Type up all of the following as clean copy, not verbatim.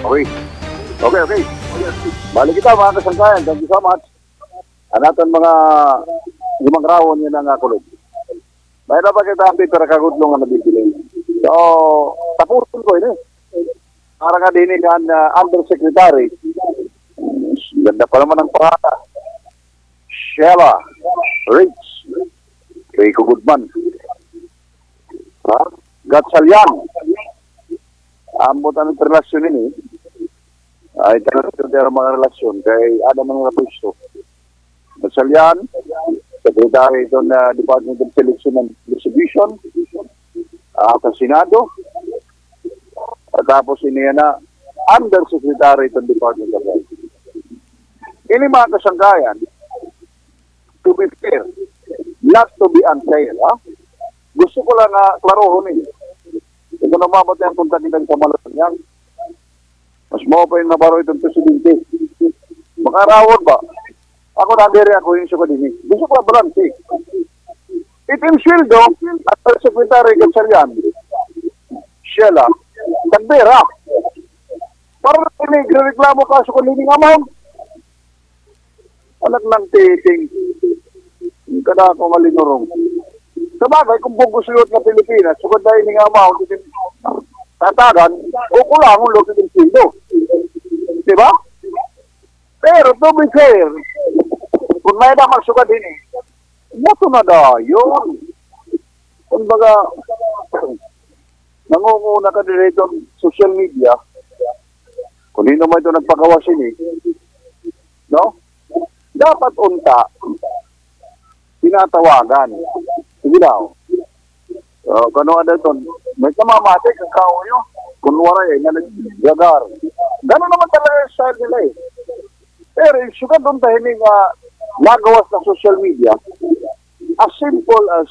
Okay. Okay. Balik kita mga kasangkayan. Thank you so much. Anatan mga limang rawon yun ang kulog. Mayroon pa kita ang paper kagudlong na nabibili. So, tapusin ko yun eh. Para nga din yan undersecretary. Ganda pa naman ang parata. Sheila Rich Rico Goodman. Gatsalyan. Ambot ang relasyon ini. Ay talaga mga relasyon kay ada mga pwesto. Gatsalyan, secretary ito na Department of Selection and Distribution, sa Senado. At tapos ini na undersecretary ito Department of Health. Ini mga kasangkayan, to be fair, not to be unfair, ha? Gusto ko lang klarohon eh. Ito na mamatay ang punta nila sa Malacanang. Mas mo pa yung nabaro itong presidente. Makarawon ba? Ako nandiri ako yung suko din. Gusto ko balance eh. Itim Sweldo at Secretary Gatsalyan, Sheila, tagbera. Para nagreklamo ka sa kulining amount. Anak ng titing. Kada ako malinurong. Sa bagay, kung bugusuyot na Pilipinas, sukod dahil nga amount, tatagan, o kulangon lo sa Sweldo. Diba? Pero to be fair, kung may na magsukad din eh, nato na da, yun. Kung baga, nangunguna ka din ito social media, kung hindi naman ito nagpagawasin eh, no? Dapat unta, tinatawagan. Sige daw. Kano ada ito, may kamamate, kakao nyo, kunwara eh, nga nag-gagar. Gano'n naman talaga yung style nila eh. Pero yung suka doon tayo nagawas ng social media, as simple as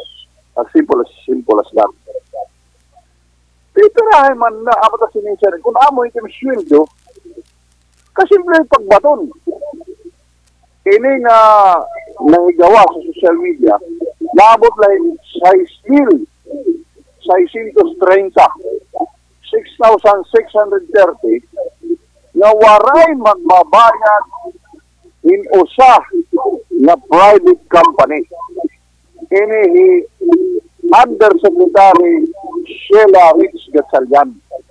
that. Pipirahin man na apat na sinisir, kung amo ito yung sweldo, kasimple yung pagbaton. Ini nga nahigawa sa social media, naabot lang sa still 630, 6,630 nga waray magbabayad in usa na private company. Ini Undersecretary Sheila Rich Gatsalyan.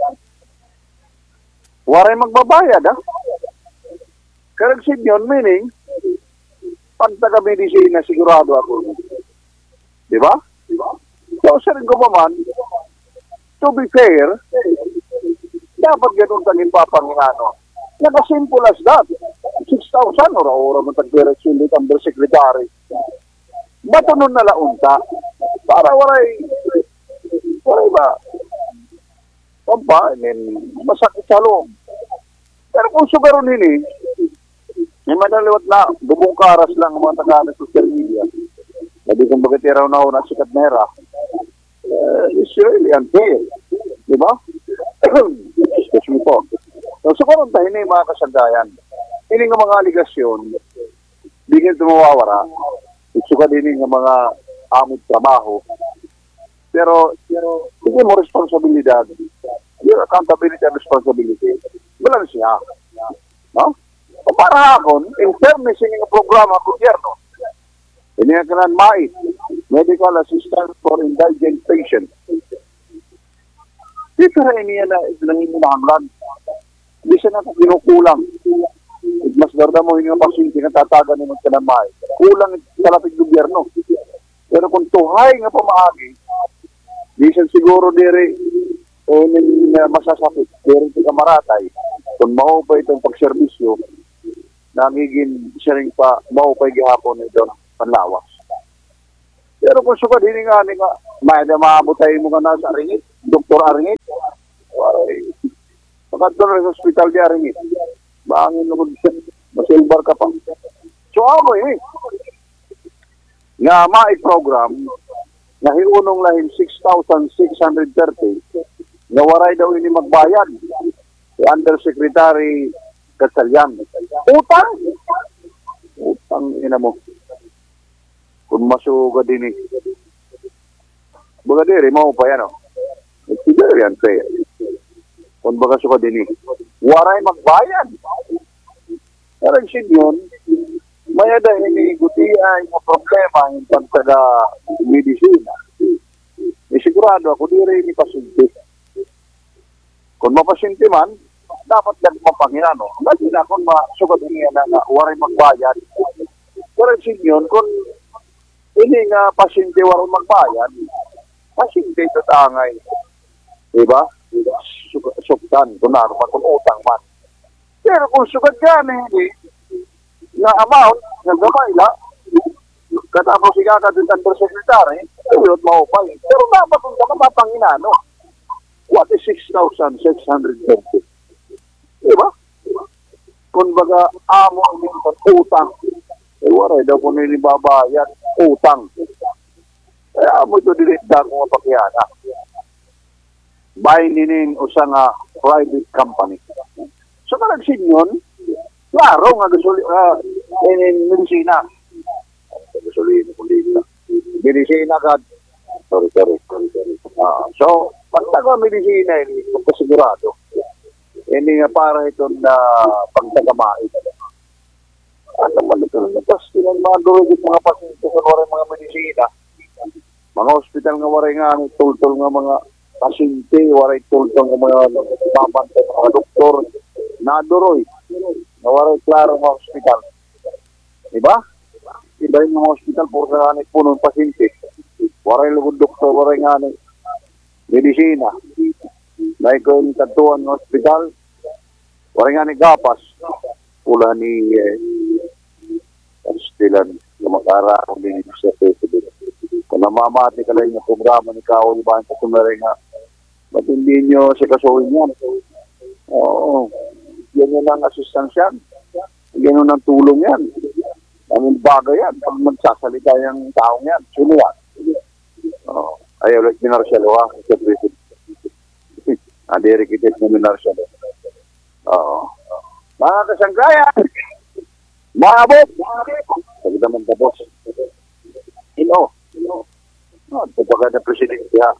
Waray magbabayad, ha? Correction yun, meaning, pag taga-medicina, sigurado ako. Diba? So, sa rin ko pa man, to be fair, dapat ganun tangin papangingano. Naka-simple as that. 6,000 ora mo tag-direction dito undersecretary. Batunon na launta. Para waray ba? Masakit sa loob. Pero kung sugaron hini, may madaliwat na, bubungkaras lang ang mga taga sa social media. Sabi kong bakit iraw na una sikat na hera. It's really unfair. Diba? Excuse me po. So, sukaron tayo na yung mga kasagayan. Ini nga mga aligasyon, bigyan tumawawara. Suka din nga mga amot trabaho. Pero, hindi mo responsibilidad. Your accountability and responsibility. Wala siya. No? O para akon, in fairness yung programa ng gobyerno, hindi nga kanan MAIT, Medical Assistance for Indigent Patients. Dito rin niya na ilangin mo na hanglan. Hindi siya na kinukulang. Mas darda mo yung pasyente na tatagan naman ka ng MAIT. Kulang sa lapit gobyerno. Pero kung tuhay nga pamaagi, di siya siguro dire masasakit. Dire si kamaratay. Kung maupay itong pagserbisyo, namigin siya rin pa maupay gihapon ito panlawas. Pero kung suka din nga, may maabutay mo ka na sa Aringit, Dr. Aringit, pagkatulong sa hospital di Aringit, bangin mo masilbar ka pa. So ako nga mai-program, na hiunong lahing 6,630, nga waray daw ini magbayad, si Undersecretary Gatsalyan. Utang ina mo. Kung masuga din baga diri mo pa yan, it's very unfair. Kung baga suka din waray magbayad. Pero yun, may ada hiniguti ay mga problema yung pagtaga medisina. Sigurado ako, di rin ipasinti. Kung mapasinti man, dapat lang mapanginano. Lagi na kung masugat niya na waray magbayad. Pero yun, kung hindi nga pasinti waray magbayad, pasinti ito tangay. Diba? Suktan, kunaro man, kung utang man. Pero kung sugat yan, hindi, na amount, nagkamay la, katapos siya ka dun undersecretary, ayot maupay. Pero dapat kung ka mapanginano, what is 6,630? Diba? Kung baga, amo ang utang, waray daw kung nilibabayad, utang. Kaya amo ito dilitda kung mapakyana. By ninin o sa nga private company. So karagsin yun, klaro nga medisina. Medisina ka. Sorry. So, pagtaga medisina, kung kasigurado, hindi nga para itong pagtagamait. At naman ito na pasti ng mga gawin mga pasyente sa mga medisina. Mga hospital nga waray nga, tultol nga mga pasyente, waray tultol nga mga babantay, mga doktor, naduroy, na waray klaro mga hospital. Diba? Iba yung mga hospital, puro sa ganit po ng pasyente. Waray lugod doktor, waray nga ng medisina. Dahil ko yung tatuan ng hospital, waray nga ni gapas. Pula ni Stilan, lumakara akong din sa Facebook. Kung namamati ka lang yung programa ni Kao, iba ang kasumaray nga, ba't hindi nyo si kasuhin yan? Oo, yan yun ang asistansyan. Yan yun ang tulong yan. Ang bagay yan. Pag magsasalita yung taong yan, sino yan? Ayaw lang minarsyalo ha, sa president. Adirikitit na minarsyalo. Mga kasanggayan, maabot! Sabi naman tapos. Ito pa ka na presidente ha.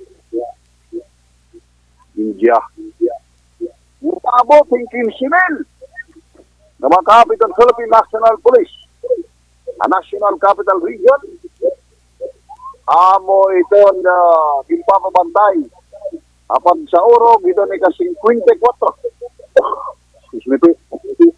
India. Maabot, yung simil. Na mga Capital Philippine National Police. A National Capital Region. Amo ito na gimpapabantay. Apan sa Oro, ito ni ka-54. Excuse me, please.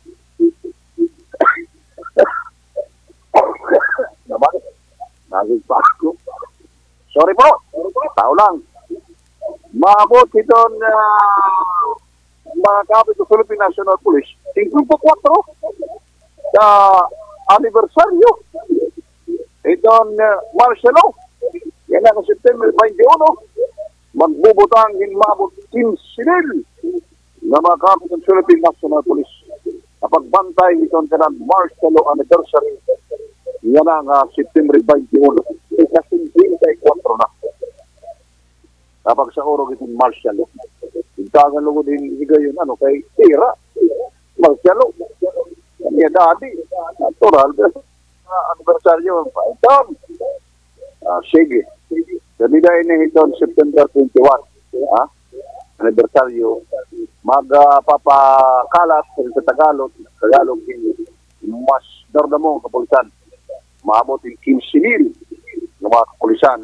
Nagig pa ako. Sorry po. Tao lang. Maabot ito na mga Capital Philippine National Police. 54 sa anibersaryo. Ito na martial law. Yan ang September 21. Magbubutang hinmabot 15 sinil na mga Capital Philippine National Police. Napagbantay ito na martial law anniversary. Yan ang September 21. Kasi 24 na. Kapag sa orog itong martial law. Intagan lugo din higayon kay Tira. Martial law. Kanya dati. Natural. Anniversaryo. Ito. Sige. Sabi na ito September 21. Anniversaryo. Magpapakalat sa Tagalog. Tagalog mas dardamong kapulisan. Maabot yung 15,000 ng mga kapulisan.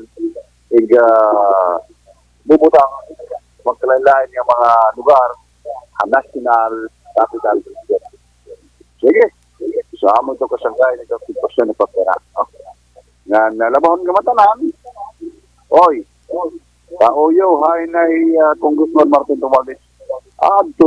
Bubutang magkalain yung mga lugar ang National Capital Region. Sige. So, amo ito kasanggay ng sitwasyon ng pagkira. Nga nalabahon ka matanan. Oy. Pauyo, hay na Congressman Martin Romualdez. Adto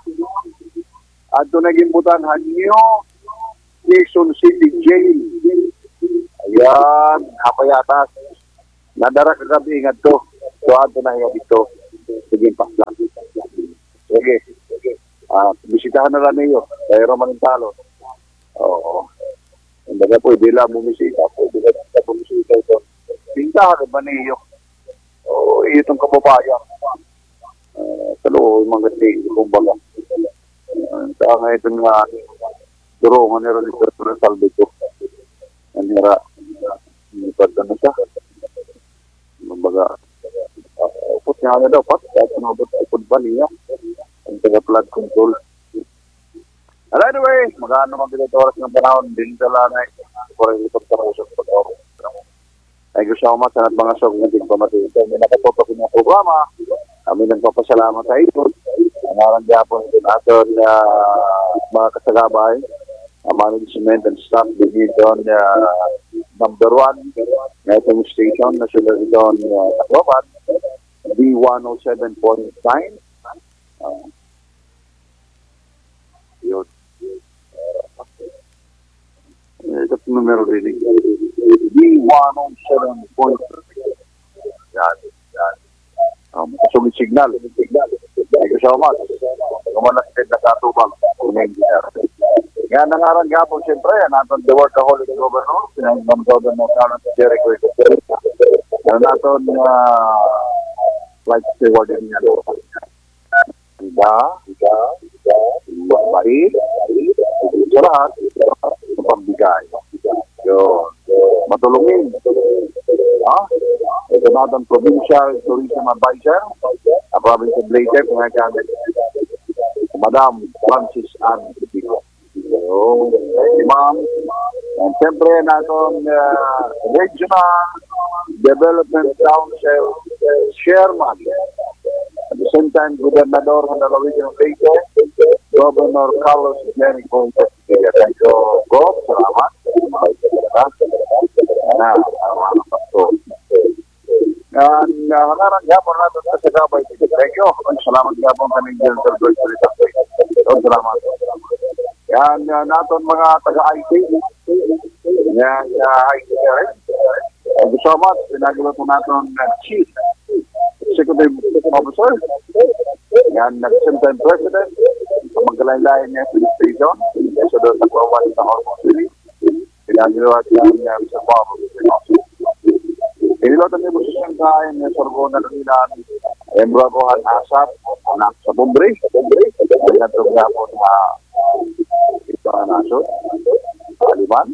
na gimbutan hanyo Quezon City Jail. Ayan, hapayatas. Nadara kagabi ingat to. So, ato na yan dito. Sige, paslang. Sige. Bisitahan na lang niyo. Kaya Roman Talo. Oo. Hindi ka pwede lang bumisita. Pwede lang bumisita ito. Pintahan ba niyo? Oo, itong kababayan. Sa loob, mga tingin, kumbaga. Saka nga itong durungan ni Rolito Salve ko. Nanira, pagka na siya. Kumbaga, upot niya na daw, pat. Kaya pinabot upot ba niya? Ang taga-flood control. Well, anyway, magkano mang ganito oras ng panahon, din sila na for ilipot sa usap sa oras. Thank you so much sa mga sugnating pamatiin. May nakatutok ng programa. Kami nagpapasalamat sa ito. Ang arang Japon din aton mga kasagabay, management and staff division number 1 na itong station na sila doon Tacloban, B107.9. Yun. Ito po numero rin. B107.9. Yan. Masugid signal. Thank you so much. Kumalastin na katubang. Yan ang arang gapon, siyempre, natin the workaholic governor, pinag-mamdodan mo ka ng Jericho. Yan natin, like steward niya. Bait, sa lahat, pagbigay. Yun. Matulungin. Ito natin Provincial Tourism Advisor, Province of Leyte, pinagkamit. Madam Francis Ann. Ma'am, and siyempre natin Regional Development Council Chairman. At the same time, Gobernador ng Region of Leyte, Governor Carlos Jericho. Thank you, Bob. Salamat. Hangarang gapon natin sa gabay. Thank you. Salamat gapon kaming General Secretary. Salamat. Yan natin mga taga-IT. Yan, IT rin. Thank you so much. Pinagawa po natin Chief Executive Officer. Yan, nag-same time President. Magkalain-lain niya sa station. So doon sa Kawan sa Hormone City. Pinagawa niya sa Kawan. Inilotan niya po sa siyangkain niya sa Orgona Luminan. Embragohan Asap. Anak sa Bombre. Ay natugya po na ito na nasot. Aliman.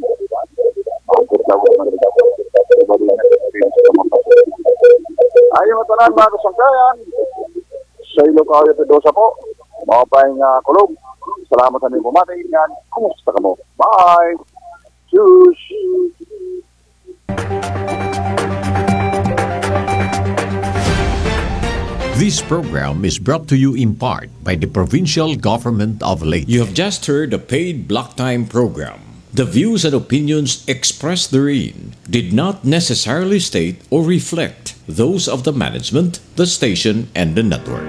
Ayaw matanan mga kasangkayan. Sa ilo kayo Pedosa po. Mga pahing kulog. Salamat sa niyong pumatay. Yan. Kumusta ka mo? Bye! Cheers! This program is brought to you in part by the Provincial Government of Leyte. You have just heard a paid block time program. The views and opinions expressed therein did not necessarily state or reflect those of the management, the station, and the network.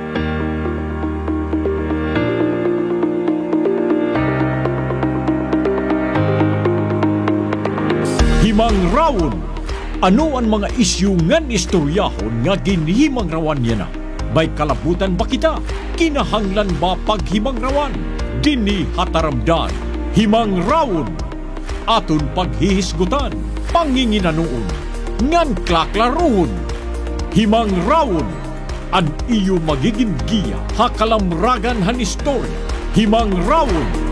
Himang rawon! Ano ang mga isyu ngan istoryahon nga ginhimang rawan niya na? May kalabutan ba kita? Kinahanglan ba paghimang rawan? Dini hataramdan, himang rawon. Aton paghihisgutan, panginginanoon, ngan klaklaroon. Himang rawon, an iyo magiging giya, hakalamragan han istorya. Himang rawon,